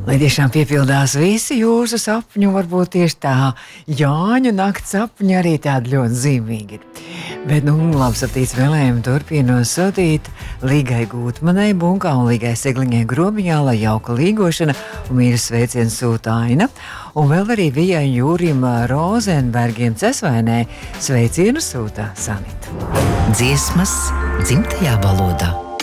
Lai tiešām piepildās visi jūsu sapņi, varbūt tieši tā Jāņu nakts sapņi arī tādi ļoti zīmīgi ir. Bet, labsatīts vēlējumi turpinās sūtīt Līgai Gūtmanai, Bunkā un Līgai Segliņai Grobiņā, lai jauka līgošana un mīļas sveiciens sūta Aina. Un vēl arī Vijai Jūrim Rozenbergiem Cesvainē sveicienu sūta Sanita. Dziesmas dzimtajā valodā.